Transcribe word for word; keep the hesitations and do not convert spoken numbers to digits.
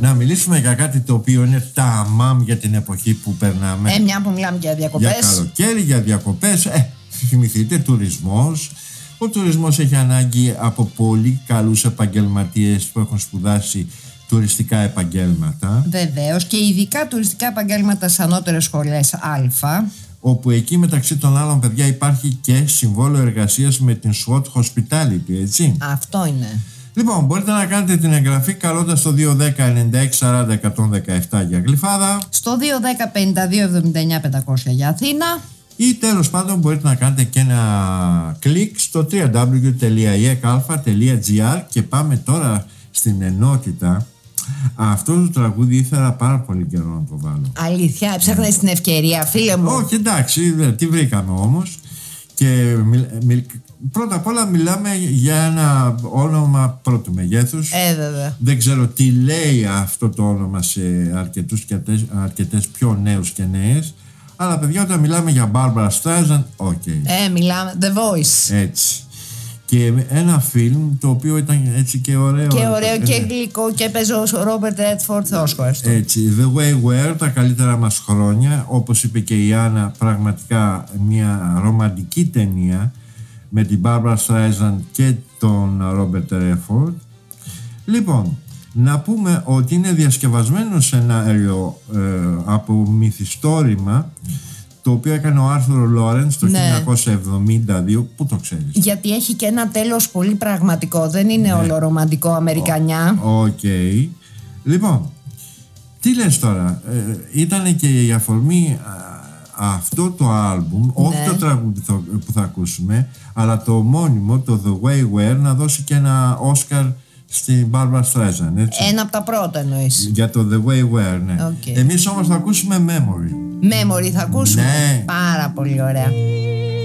να μιλήσουμε για κάτι το οποίο είναι τα μαμ για την εποχή που περνάμε. Ε, μια που μιλάμε για διακοπές. Για καλοκαίρι, για διακοπές. Ε, θυμηθείτε, τουρισμός. Ο τουρισμός έχει ανάγκη από πολύ καλούς επαγγελματίες που έχουν σπουδάσει τουριστικά επαγγέλματα. Βεβαίως, και ειδικά τουριστικά επαγγέλματα στις ανώτερες σχολές Α. Όπου εκεί μεταξύ των άλλων, παιδιά, υπάρχει και συμβόλαιο εργασίας με την Swat Hospitality, έτσι. Αυτό είναι. Λοιπόν, μπορείτε να κάνετε την εγγραφή καλώντας στο δύο ένα μηδέν εννιά έξι σαράντα εκατόν δεκαεπτά για Γλυφάδα, στο δύο ένα μηδέν πενήντα δύο εβδομήντα εννιά πεντακόσια για Αθήνα, ή τέλος πάντων μπορείτε να κάνετε και ένα κλικ στο double-u double-u double-u τελεία ι εκ αλφα τελεία τζι άρ. Και πάμε τώρα στην ενότητα. Αυτό το τραγούδι ήθελα πάρα πολύ καιρό να το βάλω. Αλήθεια, έψαχνες την ευκαιρία, φίλε μου. Όχι, εντάξει, τι βρήκαμε όμως. Και μιλ, μιλ, πρώτα απ' όλα μιλάμε για ένα όνομα πρώτου μεγέθους. Ε, βέβαια. Δεν ξέρω τι λέει αυτό το όνομα σε αρκετούς και αρκετές πιο νέους και νέες. Αλλά παιδιά, όταν μιλάμε για Barbra Streisand, οκ. Okay. Ε, μιλάμε, The Voice. Έτσι. Και ένα φιλμ το οποίο ήταν έτσι και ωραίο. Και ωραίο και ναι. Γλυκό, και παίζει ο Ρόμπερτ Ρέντφορντ, Θεός. Έτσι, The Way We Were, τα καλύτερα μας χρόνια. Όπως είπε και η Άννα, πραγματικά μια ρομαντική ταινία με την Barbra Streisand και τον Ρόμπερτ Ρέντφορντ. Λοιπόν, να πούμε ότι είναι διασκευασμένο σενάριο ε, από μυθιστόρημα, το οποίο έκανε ο Άρθουρ Λόρενς το ναι. χίλια εννιακόσια εβδομήντα δύο. Πού το ξέρεις? Γιατί έχει και ένα τέλος πολύ πραγματικό. Δεν είναι ναι. όλο ρομαντικό αμερικανιά. Οκ. Okay. Λοιπόν, τι λες τώρα? Ε, ήταν και η αφορμή α, αυτό το άλμπουμ, ναι. όχι το τραγούδι που θα ακούσουμε, αλλά το ομώνυμο, το The Way We Were, να δώσει και ένα Όσκαρ στην Barbra Streisand, έτσι. Ένα από τα πρώτα εννοείς. Για το The Way We Were, ναι. Okay. Εμείς όμως θα ακούσουμε Memory. Memory θα ακούσουμε. Ναι. Πάρα πολύ ωραία.